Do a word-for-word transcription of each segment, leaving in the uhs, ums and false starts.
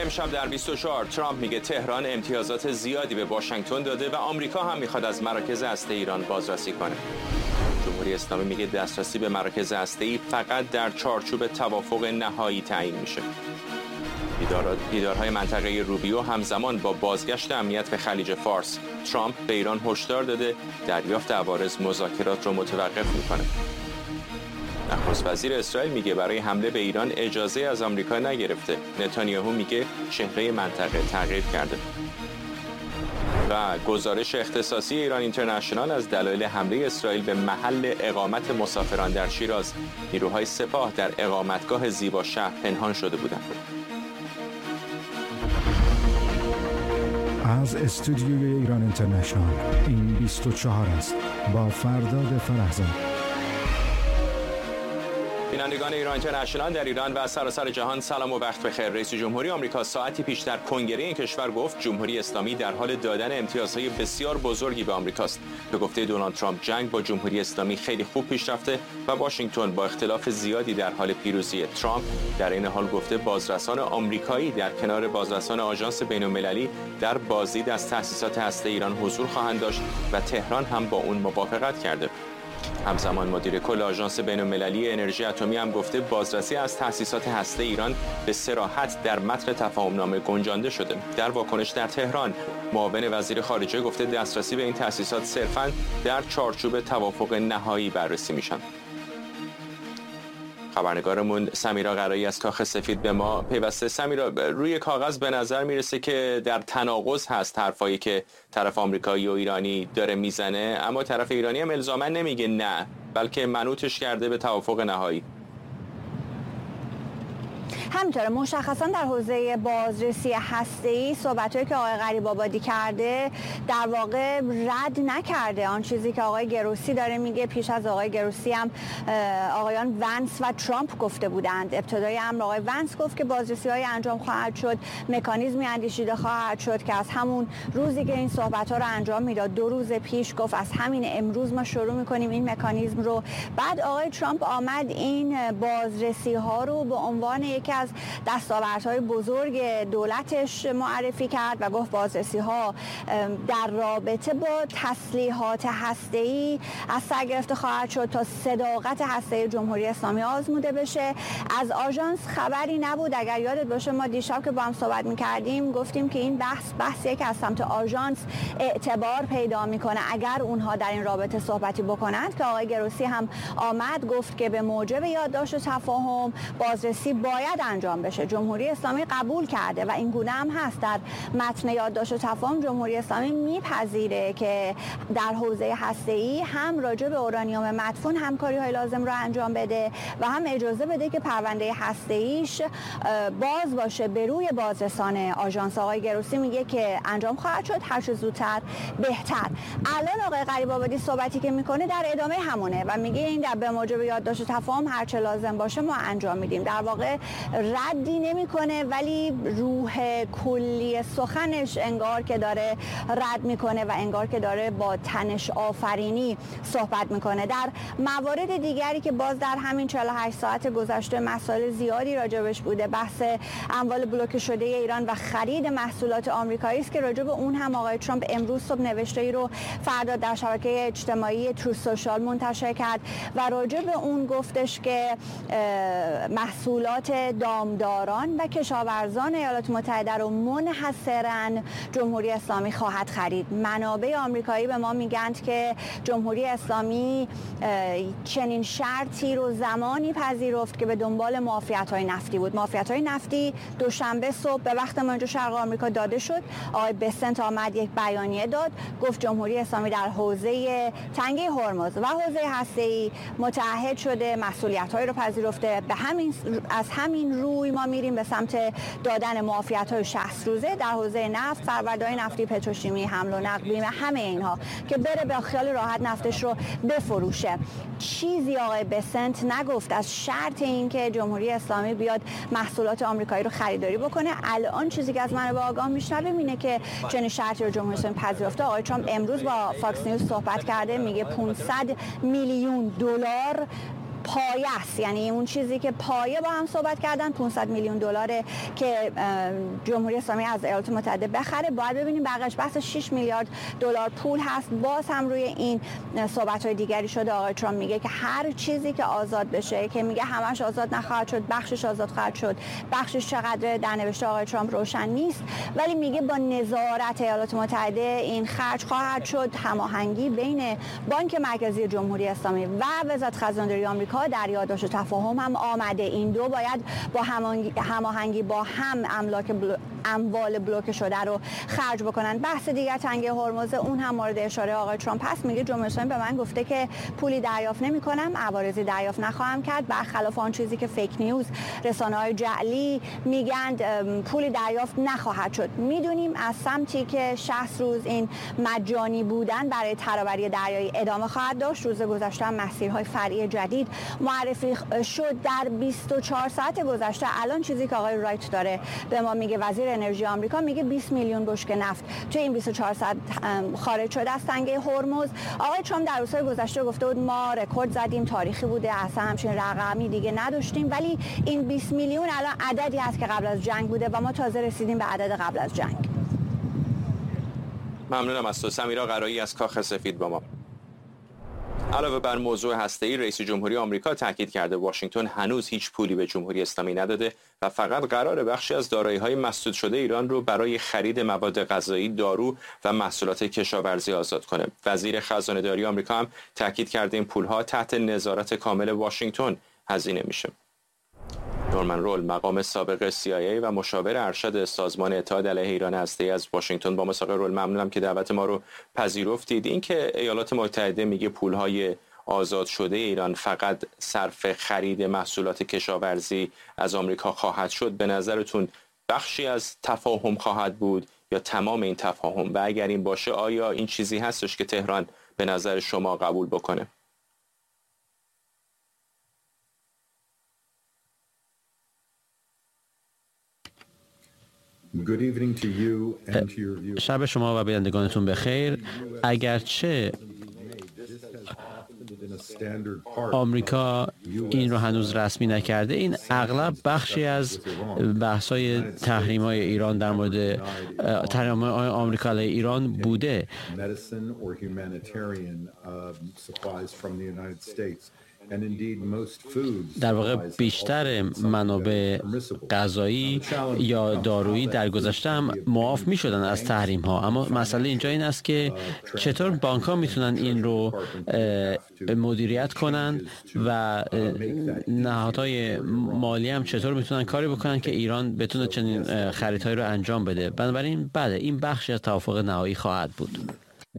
امشب در بیست و چهار ترامپ میگه تهران امتیازات زیادی به واشنگتن داده و آمریکا هم میخواد از مراکز هسته ایران بازرسی کنه. جمهوری اسلامی میگه دسترسی به مراکز هسته‌ای فقط در چارچوب توافق نهایی تعیین میشه. دیدارهای منطقه روبیو همزمان با بازگشت امنیت به خلیج فارس. ترامپ به ایران هشدار داده دریافت عوارض مذاکرات رو متوقف میکنه. نخست وزیر اسرائیل میگه برای حمله به ایران اجازه از آمریکا نگرفته. نتانیاهو میگه چهره منطقه تغییر کرده. و گزارش اختصاصی ایران اینترنشنال از دلایل حمله اسرائیل به محل اقامت مسافران در شیراز. نیروهای سپاه در اقامتگاه زیبا شهر پنهان شده بودند. از استودیوی ایران اینترنشنال این بیست و چهار است با فرداد فرهزاد. بینندگان ایران اینترنشنال در ایران و سراسر جهان سلام و وقت بخیر. رئیس جمهوری آمریکا ساعتی پیش در کنگره این کشور گفت جمهوری اسلامی در حال دادن امتیازهای بسیار بزرگی به آمریکاست. به گفته دونالد ترامپ جنگ با جمهوری اسلامی خیلی خوب پیش رفته و واشنگتن با اختلاف زیادی در حال پیروزی. ترامپ در این حال گفته بازرسان آمریکایی در کنار بازرسان آژانس بین‌المللی در بازدید از تأسیسات هسته ایران حضور خواهند داشت و تهران هم با اون موافقت کرده. همزمان مدیر کل آژانس بین‌المللی انرژی اتمی هم گفته بازرسی از تأسیسات هسته ایران به صراحت در متن تفاهمنامه گنجانده شده. در واکنش در تهران معاون وزیر خارجه گفته دسترسی به این تأسیسات صرفاً در چارچوب توافق نهایی بررسی میشن. خبرنگارمون سمیرا قرایی از کاخ سفید به ما پیوسته. سمیرا، روی کاغذ به نظر میرسه که در تناقض هست حرفایی که طرف آمریکایی و ایرانی داره میزنه، اما طرف ایرانی هم الزاما نمیگه نه، بلکه منوطش کرده به توافق نهایی. همینطوره، مشخصا در حوزه بازرسی هسته‌ای صحبتایی که آقای غریب‌آبادی کرده در واقع رد نکرده آن چیزی که آقای گروسی داره میگه. پیش از آقای گروسی هم آقایان ونس و ترامپ گفته بودند. ابتدای امر آقای ونس گفت که بازرسی‌های انجام خواهد شد، مکانیزمی اندیشیده خواهد شد که از همون روزی که این صحبت‌ها رو انجام میداد دو روز پیش گفت از همین امروز ما شروع می‌کنیم این مکانیزم رو. بعد آقای ترامپ آمد این بازرسی‌ها رو به عنوان یکی از دستاوردهای بزرگ دولتش معرفی کرد و گفت بازرسی‌ها در رابطه با تسلیحات هسته‌ای از سر گرفته خواهد شد تا صداقت هسته جمهوری اسلامی آزموده بشه. از آژانس خبری نبود. اگر یادت باشه ما دیشب که با هم صحبت می‌کردیم گفتیم که این بحث بحثیه که از سمت آژانس اعتبار پیدا می‌کنه اگر اونها در این رابطه صحبتی بکنند، که آقای گروسی هم آمد گفت که به موجب یادداشت تفاهم بازرسی باید انجام بشه. جمهوری اسلامی قبول کرده و این گونه هم هست. در متن یادداشت تفاهم جمهوری اسلامی میپذیره که در حوزه هسته‌ای هم راجع به اورانیوم مدفون همکاری‌های لازم رو انجام بده و هم اجازه بده که پرونده هسته‌ایش باز باشه به روی بازرسان آژانس. آقای گروسی میگه که انجام خواهد شد هر چه زودتر بهتر. الان آقای غریب‌آبادی صحبتی که میکنه در ادامه همونه و میگه این در به موجب یادداشت تفاهم هر چه لازم باشه ما انجام میدیم. در واقع ردی نمیکنه ولی روح کلی سخنش انگار که داره رد میکنه و انگار که داره با تنش آفرینی صحبت میکنه. در موارد دیگری که باز در همین چهل و هشت ساعت گذشته مسائل زیادی راجبش بوده، بحث اموال بلوکه شده ایران و خرید محصولات آمریکایی است که راجب اون هم آقای ترامپ امروز صبح نوشته‌ای رو فردا در شبکه اجتماعی ترو سوشال منتشر کرد و راجب اون گفتش که محصولات دامداران و کشاورزان ایالات متحده رو منحصراً جمهوری اسلامی خواهد خرید. منابع آمریکایی به ما میگند که جمهوری اسلامی چنین شرطی رو زمانی پذیرفت که به دنبال معافیت‌های نفتی بود. معافیت‌های نفتی دوشنبه صبح به وقت ما اینجا شرق آمریکا داده شد. آقای بسنت آمد یک بیانیه داد، گفت جمهوری اسلامی در حوزه تنگه هرمز و حوزه هسته‌ای متعهد شده، مسئولیت‌هایی رو پذیرفته. به همین از همین روی ما میریم به سمت دادن معافیت‌های شصت روزه در حوزه نفت، فرآوردهای نفتی، پتروشیمی، حمل و نقل، بیمه، همه اینها که بره به خیال راحت نفتش رو بفروشه. چیزی آقای بسنت نگفت از شرط این که جمهوری اسلامی بیاد محصولات آمریکایی رو خریداری بکنه. الان چیزی که از من به آگاه میشنویم اینه که چنین شرطی رو جمهوری اسلامی پذیرفته. آقای ترامپ امروز با فاکس نیوز صحبت کرده، میگه پانصد میلیون دلار پایه است، یعنی اون چیزی که پایه با هم صحبت کردن پانصد میلیون دلاره که جمهوری اسلامی از ایالات متحده بخره. باید ببینیم بقیش بحث شش میلیارد دلار پول هست. باز هم روی این صحبت‌های دیگری شده. آقای ترامپ میگه که هر چیزی که آزاد بشه، که میگه همش آزاد نخواهد شد، بخشش آزاد خواهد شد، بخشش چقدر در نوشته آقای ترامپ روشن نیست، ولی میگه با نظارت ایالات متحده این خرج خواهد شد. هماهنگی بین بانک مرکزی جمهوری اسلامی و وزارت خزانه‌داری آمریکا در یادداشت تفاهم هم آمده. این دو باید با هماهنگی با هم املاک بلو... اموال بلوکه شده رو خرج بکنن. بحث دیگر تنگه هرمز، اون هم مورد اشاره آقای ترامپ هست. میگه جمهوری اسلامی به من گفته که پولی دریافت نمی‌کنم، عوارضی دریافت نخواهم کرد، برخلاف آن چیزی که فیک نیوز، رسانه‌های جعلی میگن پولی دریافت نخواهد شد. میدونیم از سمتی که شصت روز این مجانی بودن برای ترابری دریایی ادامه خواهد داشت. روز گذشته هم مسیرهای فرعی جدید معرفی شد. در بیست و چهار ساعت گذشته الان چیزی که آقای رایت داره به ما میگه، وزیر انرژی آمریکا، میگه بیست میلیون بشکه نفت توی این بیست و چهار ساعت خارج شده از تنگه هرمز. آقای ترامپ در روزهای گذشته گفته بود ما رکورد زدیم، تاریخی بوده، اصلا همچین رقمی دیگه نداشتیم، ولی این بیست میلیون الان عددی هست که قبل از جنگ بوده و ما تازه رسیدیم به عدد قبل از جنگ. ممنونم از تو سمیرا قرایی از کاخ سفید با ما. علاوه بر موضوع هسته‌ای، رئیس جمهوری آمریکا تاکید کرده واشنگتن هنوز هیچ پولی به جمهوری اسلامی نداده و فقط قرار بخشی از دارایی‌های مسدود شده ایران رو برای خرید مواد غذایی، دارو و محصولات کشاورزی آزاد کنه. وزیر خزانه‌داری آمریکا هم تاکید کرده این پول‌ها تحت نظارت کامل واشنگتن هزینه میشه. نورمن رول، مقام سابق سی آی ای و مشاور ارشد سازمان اتحاد علیه ایران هسته‌ای از واشنگتن با ما. آقای رول، ممنونم که دعوت ما رو پذیرفتید. این که ایالات متحده میگه پولهای آزاد شده ایران فقط صرف خرید محصولات کشاورزی از آمریکا خواهد شد، به نظرتون بخشی از تفاهم خواهد بود یا تمام این تفاهم؟ و اگر این باشه آیا این چیزی هستش که تهران به نظر شما قبول بکنه؟ شب شما و بینندگانتون بخیر. اگرچه آمریکا این رو هنوز رسمی نکرده، این اغلب بخشی از بحث‌های تحریم‌های ایران در مورد تحریم‌های آمریکا علیه ایران بوده. در واقع بیشتر منابع غذایی یا دارویی در گذشته هم معاف می شدن از تحریم ها، اما مسئله اینجا این است که چطور بانک ها میتونن این رو مدیریت کنن و نهادهای مالی هم چطور میتونن کاری بکنن که ایران بتونه چنین خریدهایی رو انجام بده. بنابراین بله، این بخشی از توافق نهایی خواهد بود.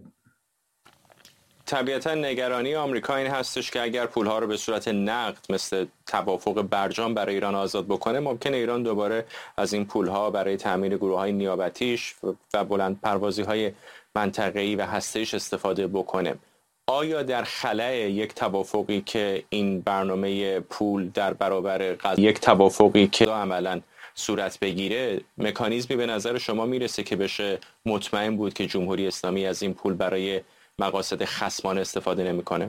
طبیعتا نگرانی آمریکا این هستش که اگر پولها رو به صورت نقد مثل توافق برجام برای ایران آزاد بکنه، ممکنه ایران دوباره از این پولها برای تامین گروه‌های نیابتیش و بلند پروازی‌های منطقه‌ای و هسته‌ایش استفاده بکنه. آیا در خلأ یک توافقی که این برنامه پول در برابر غذا، یک توافقی که عملاً صورت بگیره، مکانیزمی به نظر شما میرسه که بشه مطمئن بود که جمهوری اسلامی از این پول برای مقاصد خصمانه استفاده نمیکنه؟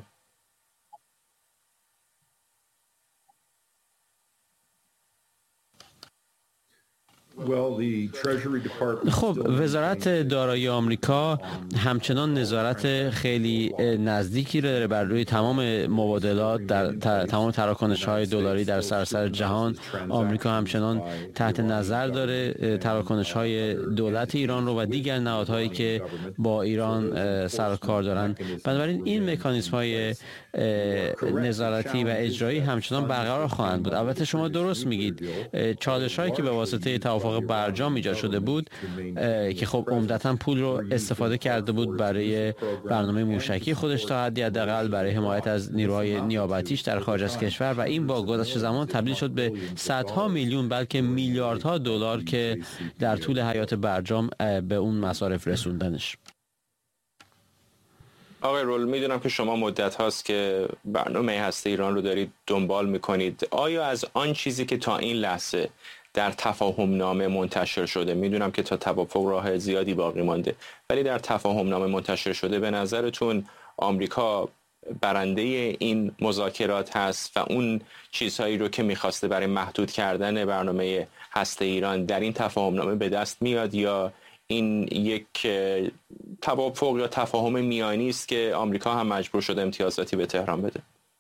خب، وزارت دارایی آمریکا همچنان نظارت خیلی نزدیکی داره بر روی تمام مبادلات در تمام تراکنش‌های دلاری در سراسر جهان. آمریکا همچنان تحت نظر داره تراکنش‌های دولت ایران رو و دیگر نهادهایی که با ایران سر و کار دارن. بنابراین این مکانیزم‌های نظارتی و اجرایی همچنان برقرار خواهند بود. البته شما درست میگید، چالش‌هایی که به واسطه توافق برجام ایجاد شده بود که خب عمدتاً پول رو استفاده کرده بود برای برنامه موشکی خودش تا حدی حداقل، برای حمایت از نیروهای نیابتیش در خارج از کشور، و این با گذشت زمان تبدیل شد به صدها میلیون بلکه میلیاردها دلار که در طول حیات برجام به اون مصارف رسوندنش. آقای رول، میدونم که شما مدت هاست که برنامه هسته ایران رو دارید دنبال میکنید. آیا از آن چیزی که تا این لحظه در تفاهم نامه منتشر شده، میدونم که تا توافق راه زیادی باقی مانده، ولی در تفاهم نامه منتشر شده، به نظرتون آمریکا برنده این مذاکرات هست و اون چیزهایی رو که میخواسته برای محدود کردن برنامه هسته ایران در این تفاهمنامه به دست میاد، یا این یک توافق یا تفاهم میانی است که آمریکا هم مجبور شده امتیازاتی به تهران بده؟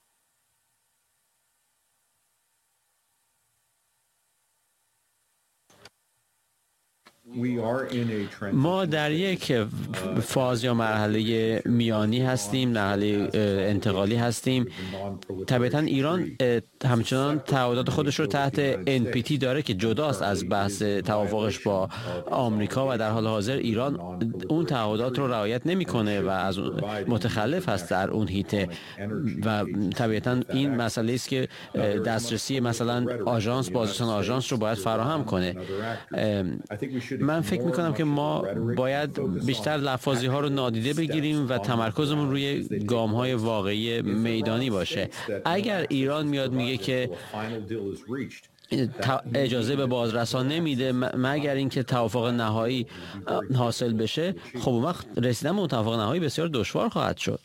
ما در یک فاز یا مرحله میانی هستیم، مرحله انتقالی هستیم. طبعاً ایران همچنان تعهدات خودش رو تحت ان پی تی داره که جداست از بحث توافقش با آمریکا و در حال حاضر ایران اون تعهدات رو رعایت نمیکنه و از متخلف هست در اون هیته و طبعاً این مسئله است که دسترسی مثلا آژانس بازرسان آژانس رو باید فراهم کنه. من فکر میکنم که ما باید بیشتر لفاظی ها رو نادیده بگیریم و تمرکزمون روی گام های واقعی میدانی باشه. اگر ایران میاد میگه که اجازه به بازرسان نمیده مگر اینکه توافق نهایی حاصل بشه، خب اون وقت رسیدن به اون توافق نهایی بسیار دشوار خواهد شد.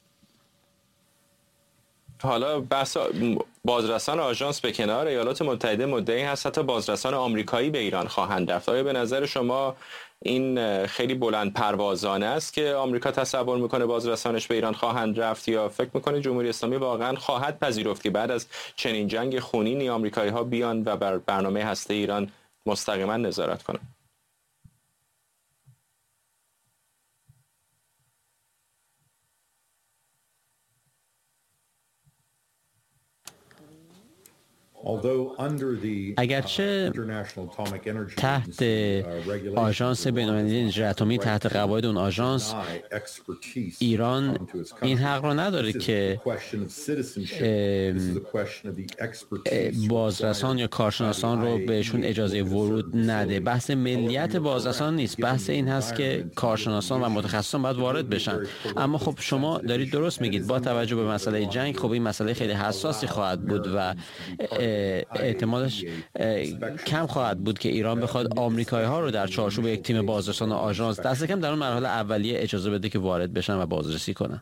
حالا بحث بازرسان آژانس به کنار، ایالات متحده مدعی هست حتی بازرسان آمریکایی به ایران خواهند رفت. آیا به نظر شما این خیلی بلند پروازانه است که آمریکا تصور میکنه بازرسانش به ایران خواهند رفت، یا فکر میکنه جمهوری اسلامی واقعا خواهد پذیرفت که بعد از چنین جنگ خونینی آمریکایی ها بیان و بر برنامه هسته ایران مستقیما نظارت کنند؟ اگرچه تحت آژانس بین‌المللی انرژی اتمی، تحت قواعد اون آژانس، ایران این حق رو نداره که بازرسان یا کارشناسان رو بهشون اجازه ورود نده. بحث ملیت بازرسان نیست، بحث این هست که کارشناسان و متخصصان باید وارد بشن. اما خب شما دارید درست میگید، با توجه به مسئله جنگ خب این مسئله خیلی حساسی خواهد بود و احتمالش کم خواهد بود که ایران بخواد آمریکایی ها رو در چارچوب یک تیم بازرسان و آژانس دست کم در اون مرحله اولیه اجازه بده که وارد بشن و بازرسی کنن.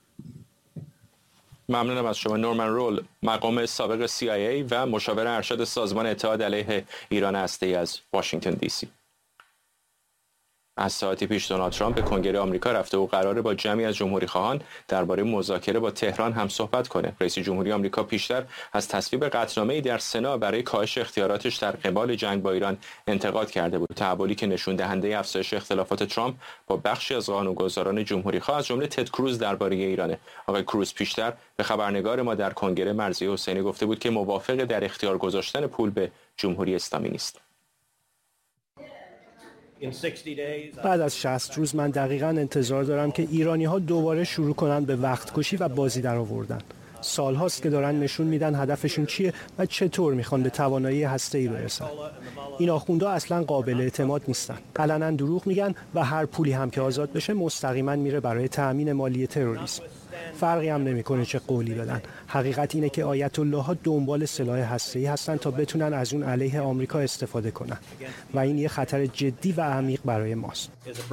ممنونم از شما. نورمن رول، مقام سابق سی آی ای و مشاور ارشد سازمان اتحاد علیه ایران هسته‌ای از واشنگتن دی سی. از ساعتی پیش دونالد ترامپ به کنگره آمریکا رفته و قراره با جمعی از جمهوری خواهان درباره مذاکره با تهران هم صحبت کنه. رئیس جمهوری آمریکا پیشتر از تصویب قطعنامه‌ای در سنا برای کاهش اختیاراتش در قبال جنگ با ایران انتقاد کرده بود. تحولی که نشون دهنده افزایش اختلافات ترامپ با بخشی از قانونگذاران جمهوری خواه از جمله تد کروز درباره ایرانه. آقای کروز پیشتر به خبرنگار ما در کنگره مرضیه حسینی گفته بود که موافق در اختیار گذاشتن پول به جمهوری اسلامی نیست. بعد از شصت روز من دقیقاً انتظار دارم که ایرانی‌ها دوباره شروع کنن به وقت کشی و بازی در آوردن. سال هاست که دارن نشون میدن هدفشون چیه و چطور میخوان به توانایی هسته‌ای برسن. این آخوندها اصلا قابل اعتماد نیستن. علنا دروغ میگن و هر پولی هم که آزاد بشه مستقیما میره برای تأمین مالی تروریسم. فرقی هم نمیکنه چه قولی بدن. حقیقت اینه که آیت الله ها دنبال سلاح هسته‌ای هستن تا بتونن از اون علیه آمریکا استفاده کنن و این یه خطر جدی و عمیق برای ماست.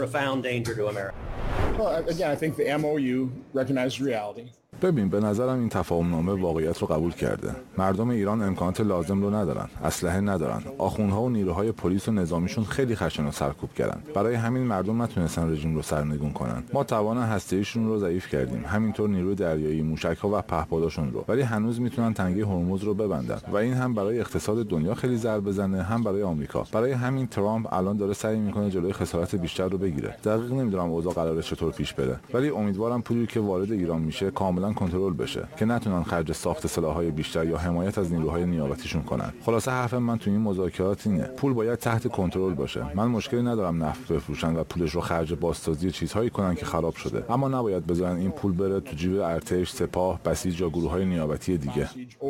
ببین، به نظرم این تفاهمنامه واقعیت رو قبول کرده. مردم ایران امکانات لازم رو ندارن، اسلحه ندارن. آخوندها و نیروهای پلیس و نظامیشون خیلی خشن و سرکوب کردن. برای همین مردم نتونستن رژیم رو سرنگون کنن. ما توان هسته‌ایشون رو ضعیف کردیم، همینطور نیروی دریایی، موشک‌ها و پهپاداشون رو. ولی هنوز میتونن تنگه هرمز رو ببندن و این هم برای اقتصاد دنیا خیلی ضربه بزنه، هم برای آمریکا. برای همین ترامپ الان داره سعی میکنه جلوی خسارت بیشتر رو بگیره. دقیق نمیدونم اوضاع قراره چطور پیش بره، ولی امیدوارم پولی که وارد ایران میشه کاملا کنترل بشه که نتونن خرج ساخت سلاح‌های بیشتر یا حمایت از نیروهای نیابتیشون کنن. خلاصه حرف من تو این مذاکرات اینه، پول باید تحت کنترل باشه. من مشکلی ندارم نفت بفروشن و پولش رو خرج بازسازی چیزهایی کنن که خراب شده، اما نباید بذارن این پول بره تو جیب ارتش، سپاه، بسیج یا گروه‌های نیابتی دیگه.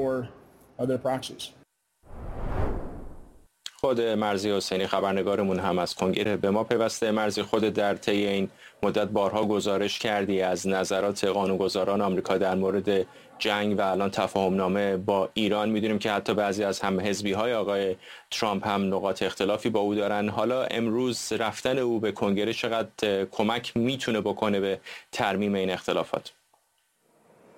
خود مرضیه حسینی خبرنگارمون هم از کنگره به ما پیوسته. مرضی، خود در طی این مدت بارها گزارش کردی از نظرات قانونگذاران آمریکا در مورد جنگ و الان تفاهمنامه با ایران. میدونیم که حتی بعضی از هم حزبی‌های آقای ترامپ هم نقاط اختلافی با او دارن. حالا امروز رفتن او به کنگره چقدر کمک میتونه بکنه به ترمیم این اختلافات؟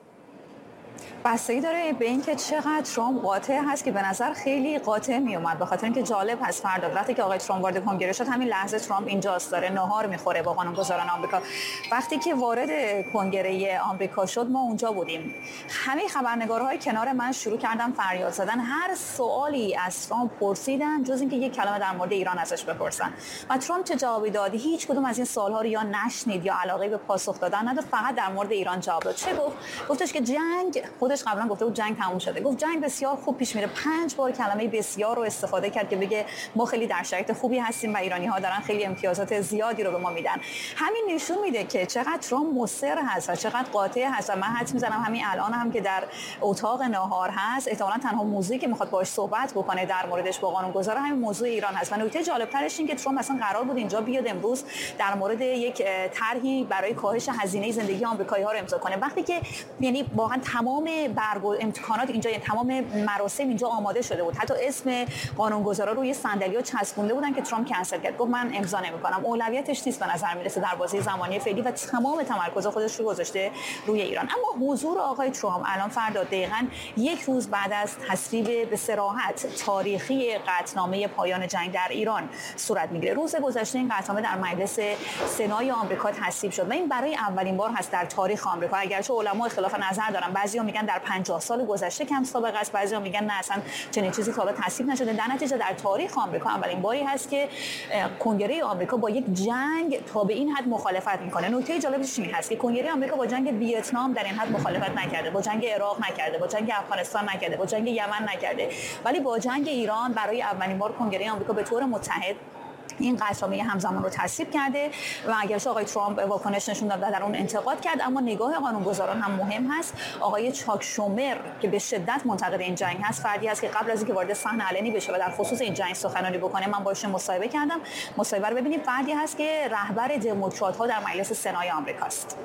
بستگی داره به اینکه چقدر ترامپ قاطع هست که به نظر خیلی قاطع می اومد، به خاطر اینکه جالب هست فردا وقتی که آقای ترامپ وارد کنگره شد همین لحظه ترامپ اینجاست داره ناهار میخوره با قانونگذاران آمریکا. وقتی که وارد کنگره آمریکا شد ما اونجا بودیم. همه خبرنگارهای کنار من شروع کردن فریاد زدن، هر سوالی از ترامپ پرسیدن جز اینکه یک کلمه در مورد ایران ازش بپرسن. و ترامپ چه جوابی داد؟ هیچ کدوم از این سوال‌ها رو یا نشنید یا علاقه به پاسخ دادن نداشت، فقط در مورد ایران جواب داد. چه گفت؟ گفتش که جنگ، خودش قبلا گفته بود جنگ تموم شده، گفت جنگ بسیار خوب پیش میره. پنج بار کلمه بسیار رو استفاده کرد که بگه ما خیلی در شرایط خوبی هستیم و ایرانی‌ها دارن خیلی امتیازات زیادی رو به ما میدن. همین نشون میده که چقدر ترامپ مصر هست و چقدر قاطع هست. و من حدس میزنم همین الان هم که در اتاق ناهار هست احتمالاً تنها موضوعی که میخواد باهاش صحبت بکنه در موردش با قانونگذار همین موضوع ایران هست. و نکته جالب‌ترش این که ترامپ اصلا قرار بود اینجا بیاد امروز در مورد یک طرحی برای کاهش هزینه زندگی آمریکایی‌ها رو امضا کنه. وقتی که یعنی واقعا تمام برگزار امتحانات اینجا، یعنی تمام مراسم اینجا آماده شده بود، حتی اسم قانونگذارا روی صندلی‌ها چسبونده بودن که ترامپ کنسل کرد، گفت من امضا نمی‌کنم، اولویتش نیست به نظر میرسه در بازه زمانی فعلی و تمام تمرکز خودش رو گذاشته روی ایران. اما حضور آقای ترامپ الان فردا دقیقاً یک روز بعد از تصویب به صراحت تاریخی قطعنامه پایان جنگ در ایران صورت میگیره. روز گذشته این قطعنامه در مجلس سنای آمریکا تصویب شد و این برای اولین بار هست در تاریخ آمریکا. اگرچه علما اختلاف نظر دارن، بعضی‌ها میگن در پنجاه سال گذشته کم سابقه است، بعضی‌ها میگن نه اصلا چنین چیزی تا حالا تصویب نشده. در نتیجه در تاریخ آمریکا اولین باری هست که کنگره آمریکا با یک جنگ تا به این حد مخالفت میکنه. نکته جالبش این هست که کنگره آمریکا با جنگ ویتنام در این حد مخالفت نکرده، با جنگ عراق نکرده، با جنگ افغانستان نکرده، با جنگ یمن نکرده، ولی با جنگ ایران برای اولین بار کنگره آمریکا به طور متحد این قطعنامه همزمان رو تصویب کرده. و اگرچه آقای ترامپ واکنش نشون داد و در اون انتقاد کرد، اما نگاه قانونگذاران هم مهم هست. آقای چاک شومر که به شدت منتقد این جنگ هست، فردی است که قبل از اینکه وارد صحنه علنی بشه و در خصوص این جنگ سخنرانی بکنه، من باهاش مصاحبه کردم. مصاحبه رو ببینید. فردی هست که رهبر دموکرات‌ها در مجلس سنای آمریکاست.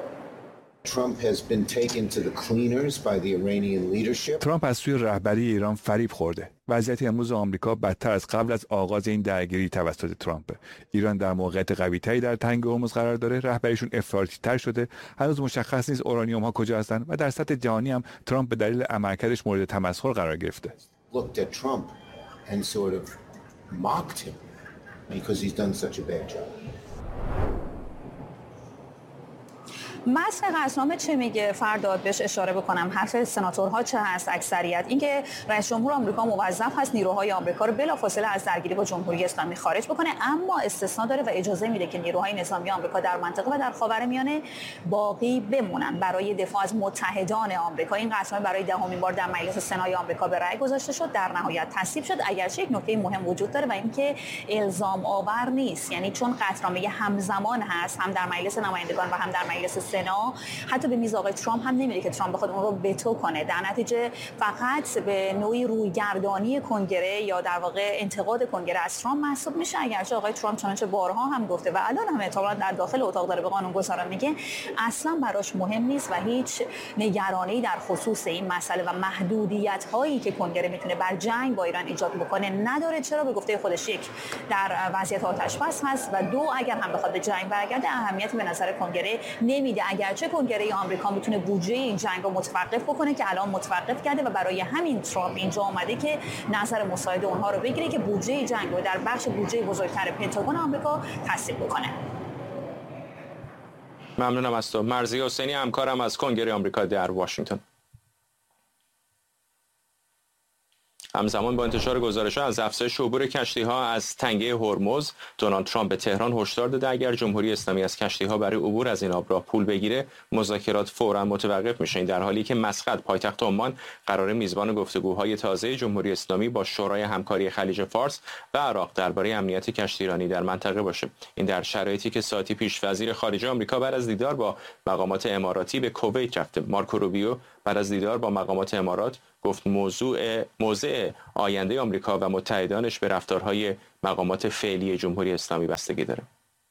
Trump has been taken to the cleaners by the Iranian leadership. ترامپ از سوی رهبری ایران فریب خورده. وضعیت امروز آمریکا بدتر از قبل از آغاز این درگیری توسط ترامپ. ایران در موقعیت قوی‌تری در تنگ هرمز قرار داره، رهبریشون افراطی‌تر شده، هنوز مشخص نیست اورانیوم ها کجا هستن و در سطح جهانی هم ترامپ به دلیل عملکردش مورد تمسخر قرار گرفته. Looked at Trump and sort of mocked him because he's done such a bad job. متن قطعنامه چه میگه؟ فرداد بهش اشاره بکنم. حرف سناتورها چه هست؟ اکثریت اینکه رئیس جمهور آمریکا موظف هست نیروهای آمریکا رو بلافاصله از درگیری با جمهوری اسلامی خارج بکنه، اما استثنا داره و اجازه میده که نیروهای نظامی آمریکا در منطقه و در خاورمیانه باقی بمونن برای دفاع از متحدان آمریکا. این قطعنامه برای دهمین بار در مجلس سنای آمریکا به رأی گذاشته شد، در نهایت تصویب شد. اگرچه یک نکته مهم وجود داره و اینکه الزام آور نیست، یعنی چون قطعنامه همزمان هست، هم در مجلس نمایندگان و هم در مجلس سنا، حتی به میز آقای ترامپ هم نمیره که ترامپ بخواد اون رو وتو کنه. در نتیجه فقط به نوعی رویگردانی کنگره یا در واقع انتقاد کنگره از ترامپ محسوب میشه. اگرچه آقای ترامپ چنانچه بارها هم گفته و الان هم احتمالاً در داخل اتاق داره به قانونگذاران میگه اصلا براش مهم نیست و هیچ نگرانی در خصوص این مسئله و محدودیت هایی که کنگره میتونه بر جنگ با ایران ایجاد بکنه نداره. چرا؟ به گفته خودش یک در وضعیت آتش بس هست و دو اگر هم بخواد به جنگ برگرده اهمیتی به نظر کنگره نمیده. اگرچه کنگره آمریکا میتونه بودجه این جنگ رو متوقف بکنه که الان متوقف کرده و برای همین ترامپ اینجا اومده که نظر مساعد اونها رو بگیره که بودجه جنگ رو در بخش بودجه بزرگتر پنتاگون آمریکا تصویب بکنه. ممنونم از تو. مرضیه حسینی، همکارم از کنگره آمریکا در واشنگتن. همزمان با انتشار گزارش‌ها از افزایش عبور کشتی‌ها از تنگه هرمز، دونالد ترامپ به تهران هشدار داده اگر جمهوری اسلامی از کشتی‌ها برای عبور از این آبراه پول بگیره، مذاکرات فوراً متوقف میشه. در حالی که مسقط پایتخت عمان قرار میزبان گفتگوهای تازه جمهوری اسلامی با شورای همکاری خلیج فارس و عراق درباره امنیت کشتیرانی در منطقه باشه. این در شرایطی که ساعتی پیش وزیر خارجه آمریکا بعد از دیدار با مقامات اماراتی به کویت رفته. مارکو روبیو بعد از دیدار با مقامات امارات گفت موضوع موضع آینده آمریکا و متحدانش به رفتارهای مقامات فعلی جمهوری اسلامی بستگی داره.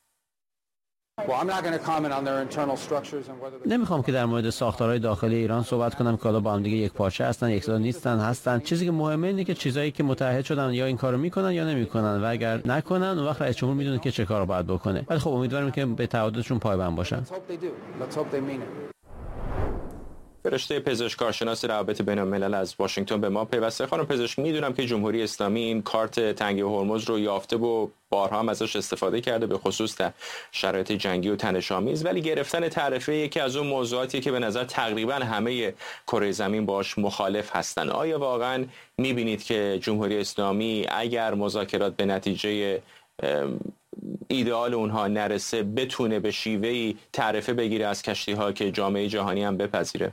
نمیخوام که در مورد ساختارهای داخلی ایران صحبت کنم که حالا با هم دیگه یک پارچه هستن، یکسان نیستن، هستن. چیزی که مهمه اینه که چیزایی که متحد شدن یا این کارو میکنن یا نمیکنن و اگر نکنن اون وقت رئیس جمهور میدونه که چه کارو باید بکنه. ولی خب امیدوارم که به تعهداتشون پایبند باشن. فرشته پزشک کارشناس روابط بین الملل از واشنگتن به ما پیوسته. خانم پزشک، میدونم که جمهوری اسلامی این کارت تنگه هرمز رو یافته و بارها هم ازش استفاده کرده، به خصوص در شرایط جنگی و تنش‌آمیز، ولی گرفتن تعرفه یکی از اون موضوعاتی که به نظر تقریبا همه کره زمین باش مخالف هستن. آیا واقعا میبینید که جمهوری اسلامی اگر مذاکرات به نتیجه ایدئال اونها نرسه بتونه به شیوهی تعرفه بگیره از کشتی‌ها که جامعه جهانی هم بپذیره؟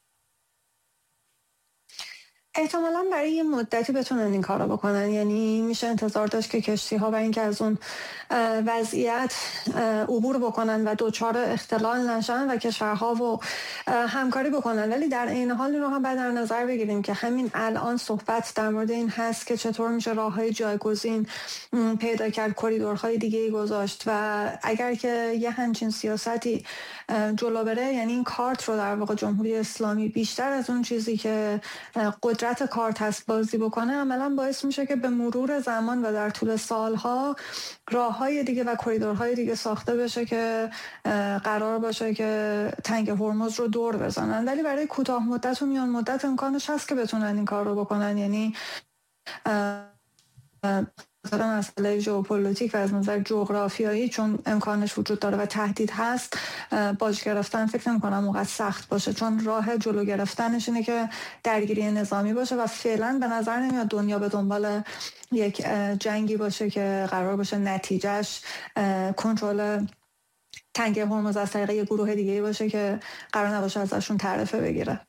احتمالاً برای یه مدتی بتونن این کارو بکنن، یعنی میشه انتظار داشت که کشتی‌ها برای اینکه از اون وضعیت عبور بکنن و دوچار اختلال نشن و کشورها و همکاری بکنن، ولی در این حال این رو هم باید در نظر بگیریم که همین الان صحبت در مورد این هست که چطور میشه راههای جایگزین پیدا کرد، کریدورهای دیگه‌ای گذاشت و اگر که یه همچین سیاستی جلو بره، یعنی این کارت رو در واقع جمهوری اسلامی بیشتر از اون چیزی که قدرت کارت هست بازی بکنه، عملا باعث میشه که به مرور زمان و در طول سالها راههای دیگه و کریدورهای دیگه ساخته بشه که قرار باشه که تنگه هرمز رو دور بزنن. ولی برای کوتاه مدت و میان مدت امکانش هست که بتونن این کار رو بکنن، یعنی از مسئله ژئوپلیتیک و از نظر جغرافیایی چون امکانش وجود داره و تهدید هست، باج گرفتن فکر نمی‌کنم اونقدر سخت باشه، چون راه جلو گرفتنش اینه که درگیری نظامی باشه و فعلا به نظر نمیاد دنیا به دنبال یک جنگی باشه که قرار باشه نتیجهش کنترل تنگه هرمز از طریق یه گروه دیگه‌ای باشه که قرار نباشه ازشون تعرفه بگیره.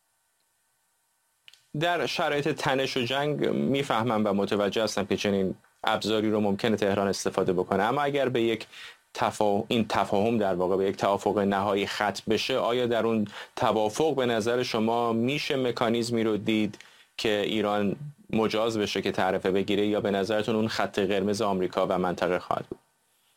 در شرایط تنش و جنگ میفهمم و متوجه هستم که چنین ابزاری رو ممکنه تهران استفاده بکنه، اما اگر به یک تفا... این تفاهم در واقع به یک توافق نهایی ختم بشه، آیا در اون توافق به نظر شما میشه مکانیزمی رو دید که ایران مجاز بشه که تعرفه بگیره، یا به نظرتون اون خط قرمز آمریکا و منطقه خواهد بود؟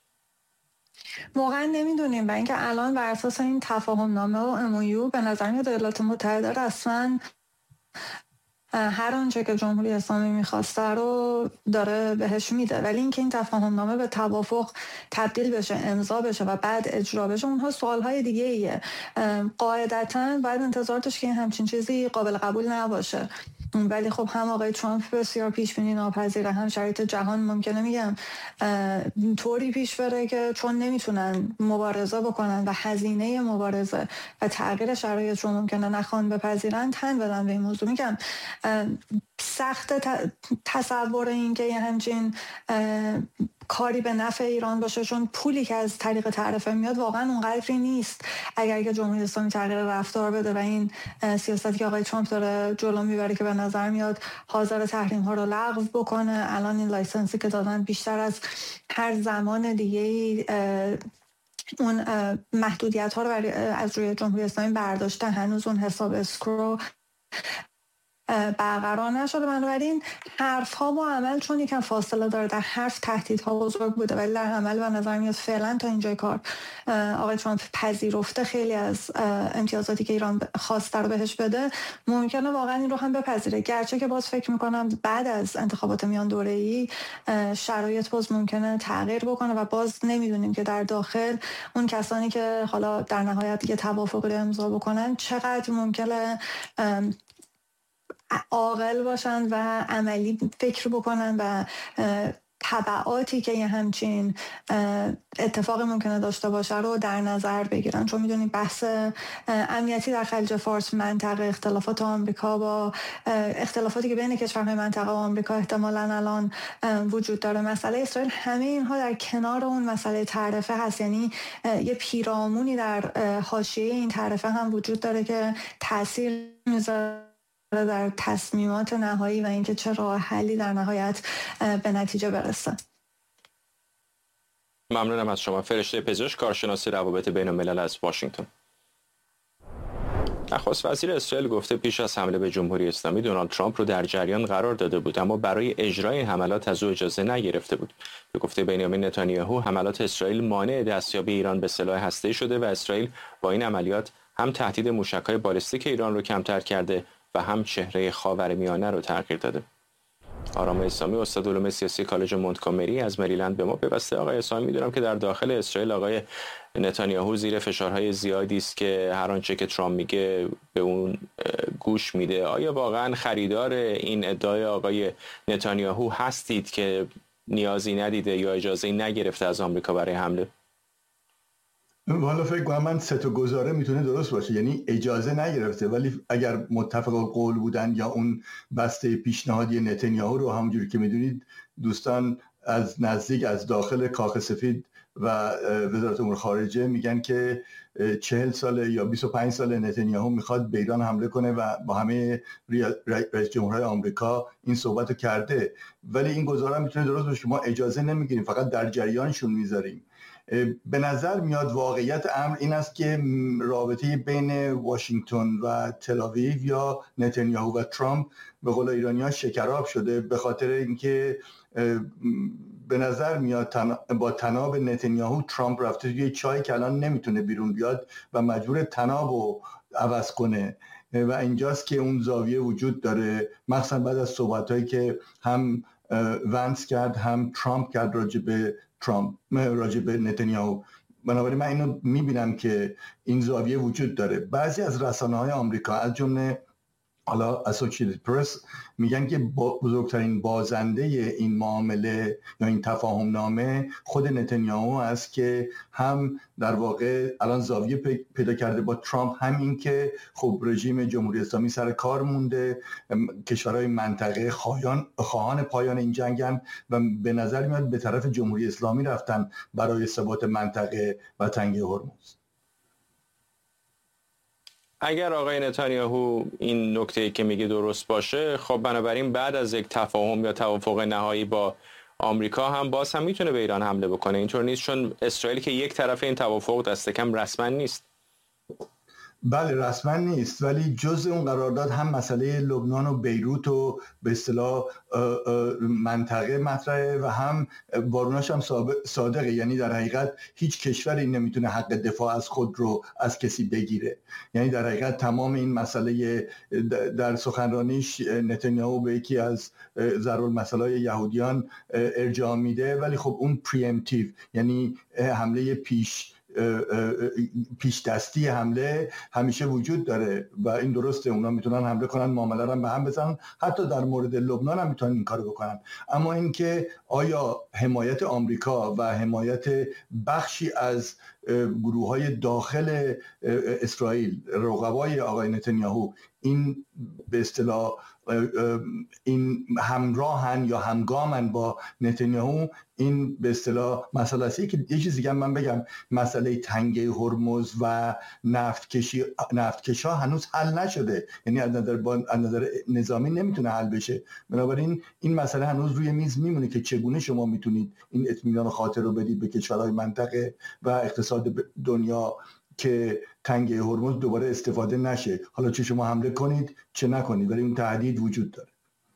واقعا نمیدونیم، و اینکه الان بر اساس این تفاهم نامه و امویو به نظر میاد ایالات متحده رسما هر آنچه که جمهوری اسلامی میخواسته رو داره بهش میده، ولی اینکه این تفاهم نامه به توافق تبدیل بشه، امضا بشه و بعد اجرا بشه، اونها سوالهای دیگه ایه. قاعدتاً باید انتظار داشت که این همچین چیزی قابل قبول نباشه، ولی خب هم آقای ترامپ بسیار پیش بینی ناپذیره، هم شرایط جهان ممکنه میگم طوری پیش بره که چون نمیتونن مبارزه بکنن و هزینه مبارزه و تغییر شرایط رو ممکنه نخوان بپذیرن، تن بدن به این موضوع. میگم سخت تصور این که یه همچین کاری به نفع ایران باشه، چون پولی که از طریق تعرفه میاد واقعا اونقدری نیست. اگر که جمهوری اسلامی تغییر رفتار بده و این سیاستی که آقای ترامپ داره جلو میبره که به نظر میاد حاضر تحریم ها رو لغو بکنه، الان این لایسنسی که دادن بیشتر از هر زمان دیگه اون محدودیت ها رو از روی جمهوری اسلامی برداشته، هنوز اون حساب اسکرو برقرار نشده. بنابراین حرف ها و عمل چون یکم فاصله داره، در حرف تهدیدها بزرگ بوده ولی در عمل به نظر میاد فعلا تا اینجای کار آقای ترامپ پذیرفته خیلی از امتیازاتی که ایران خواسته رو بهش بده، ممکنه واقعا این رو هم بپذیره، گرچه که باز فکر میکنم بعد از انتخابات میان دوره‌ای شرایط باز ممکنه تغییر بکنه و باز نمیدونیم که در داخل اون کسانی که حالا در نهایت یه توافقی رو امضا بکنن چقدر ممکنه عاقل باشن و عملی فکر بکنن و تبعاتی که یه همچین اتفاق ممکنه داشته باشه رو در نظر بگیرن، چون میدونید بحث امنیتی در خلیج فارس، منطقه، اختلافات آمریکا با اختلافاتی که بین کشورهای منطقه و آمریکا احتمالاً الان وجود داره، مسئله اسرائیل، همه اینها در کنار اون مسئله تعرفه هست. یعنی یه پیرامونی در حاشیه این تعرفه هم وجود داره که تاثیر میذاره در تصمیمات نهایی و اینکه چه راه حلی در نهایت به نتیجه برسه. ممنونم از شما. فرشته پزشک کارشناس روابط بین الملل از واشنگتن. نخست وزیر اسرائیل گفته پیش از حمله به جمهوری اسلامی دونالد ترامپ رو در جریان قرار داده بود، اما برای اجرای این حملات از او اجازه نگرفته بود. به گفته بنیامین نتانیاهو، حملات اسرائیل مانع دستیابی ایران به سلاح هسته‌ای شده و اسرائیل با این عملیات هم تهدید موشک‌های بالستیک ایران رو کمتر کرده و هم چهره خاورمیانه رو تغییر داده. آرام اسلامی، استاد علوم سیاسی کالج مونتگومری از مریلند به ما پیوسته. آقای اسلامی، میدونم که در داخل اسرائیل آقای نتانیاهو زیر فشارهای زیادی است که هر آنچه که ترامپ میگه به اون گوش میده. آیا واقعا خریدار این ادعای آقای نتانیاهو هستید که نیازی ندیده یا اجازه نگرفته از آمریکا برای حمله؟ والا فکر کنم من سه تا گزاره میتونه درست باشه، یعنی اجازه نگرفته، ولی اگر متفق القول بودن یا اون بسته پیشنهادی نتانیاهو رو همونجوری که میدونید دوستان از نزدیک از داخل کاخ سفید و وزارت امور خارجه میگن که چهل ساله یا بیست و پنج ساله نتانیاهو میخواد به ایران حمله کنه و با همه رئیس جمهورهای آمریکا این صحبت رو کرده، ولی این گزاره میتونه درست باشه که ما اجازه نمیگیریم، فقط در جریانشون میذاریم. به نظر میاد واقعیت امر این است که رابطه بین واشنگتن و تل‌آویو یا نتانیاهو و ترامپ به قول ایرانی‌ها شکراب شده، به خاطر اینکه به نظر میاد با تناب نتانیاهو ترامپ رفته توی چای که الان نمیتونه بیرون بیاد و مجبور تناب رو عوض کنه و اینجاست که اون زاویه وجود داره، مخصوصا بعد از صحبت‌هایی که هم ونس کرد هم ترامپ کرد راجع به ترامپ راجع به نتانیاهو. بنابراین من اینو میبینم که این زاویه وجود داره. بعضی از رسانه‌های آمریکا از جمله حالا اسوسییتد پرس میگن که بزرگترین بازنده این معامله یا این تفاهم نامه خود نتانیاهو است که هم در واقع الان زاویه پیدا کرده با ترامپ، هم این که خب رژیم جمهوری اسلامی سر کار مونده، کشورهای منطقه خواهان خواهان پایان این جنگن و به نظر میاد به طرف جمهوری اسلامی رفتن برای ثبات منطقه و تنگه هرمز. اگر آقای نتانیاهو این نکته که میگه درست باشه، خب بنابراین بعد از یک تفاهم یا توافق نهایی با آمریکا هم باز هم میتونه به ایران حمله بکنه. اینطور نیست؟ چون اسرائیل که یک طرف این توافق دست کم رسما نیست. بله رسما نیست، ولی جزء اون قرارداد هم مسئله لبنان و بیروت و به اصطلاح منطقه مطرحه و هم واروناش هم صادقه، یعنی در حقیقت هیچ کشوری نمیتونه حق دفاع از خود رو از کسی بگیره. یعنی در حقیقت تمام این مسئله در سخنرانیش نتانیاهو به یکی از ضرورالمثلهای یهودیان ارجاع میده، ولی خب اون پریمتیو یعنی حمله پیش پیش دستی حمله همیشه وجود داره و این درسته، اونا میتونن حمله کنن، معامله رو به هم بزنن، حتی در مورد لبنان هم میتونن این کارو بکنن. اما اینکه آیا حمایت آمریکا و حمایت بخشی از گروه‌های داخل اسرائیل رقبای آقای نتانیاهو این به اصطلاح این همراهن یا همگامن با نتانیاهو، این به اصطلاح مسئله است. که یه چیز دیگه من بگم، مسئله تنگه هرمز و نفت کشی نفت کشا هنوز حل نشده، یعنی از نظر با از نظر نظامی نمیتونه حل بشه. بنابراین این مسئله هنوز روی میز میمونه که چگونه شما میتونید این اطمینان خاطر رو بدید به کشورهای منطقه و اقتصاد دنیا که تنگه هرمز دوباره استفاده نشه، حالا چه شما حمله کنید چه نکنید، ولی اون تهدید وجود داره.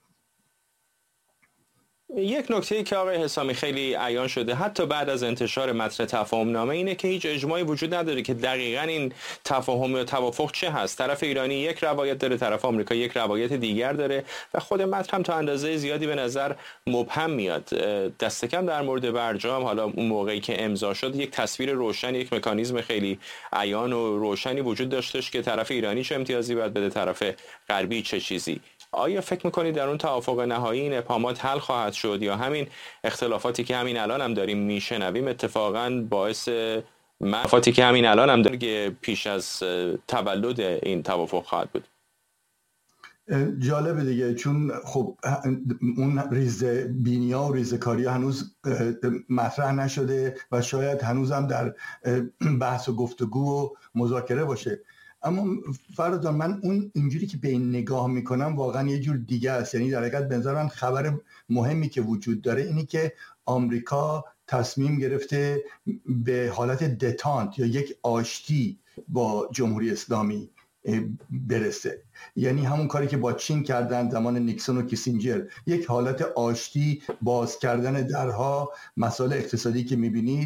یک نکته که آقای حسامی خیلی عیان شده حتی بعد از انتشار متن تفاهم نامه اینه که هیچ اجماعی وجود نداره که دقیقاً این تفاهم یا توافق چه هست. طرف ایرانی یک روایت داره، طرف آمریکا یک روایت دیگر داره و خود متن هم تا اندازه زیادی به نظر مبهم میاد. دست کم در مورد برجام حالا اون موقعی که امضا شد یک تصویر روشن، یک مکانیزم خیلی عیان و روشنی وجود داشتش که طرف ایرانی چه امتیازی باید بده، طرف غربی چه چیزی. آیا فکر میکنید در اون توافق نهایی این ابهامات حل خواهد شد یا همین اختلافاتی که همین الان هم داریم میشنویم اتفاقا باعث منفعتی که همین الان هم داریم پیش از تولد این توافق خواهد بود؟ جالبه دیگه، چون خب اون ریزه بینیا و ریزه کاری هنوز مطرح نشده و شاید هنوز هم در بحث و گفتگو و مذاکره باشه. اما فرض من اون اینجوری که به این نگاه میکنم واقعا یه جور دیگه است. یعنی در حقیقت به نظر من خبر مهمی که وجود داره اینی که آمریکا تصمیم گرفته به حالت دتانت یا یک آشتی با جمهوری اسلامی برسه. یعنی همون کاری که با چین کردن زمان نیکسون و کیسینجر، یک حالت آشتی، باز کردن درها، مسائل اقتصادی که میبینید